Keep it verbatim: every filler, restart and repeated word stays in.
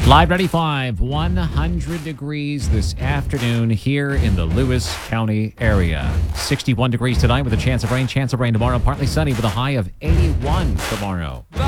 Live ninety-five, one hundred degrees this afternoon here in the Lewis County area. sixty-one degrees tonight with a chance of rain. Chance of rain tomorrow. Partly sunny with a high of eighty-one tomorrow.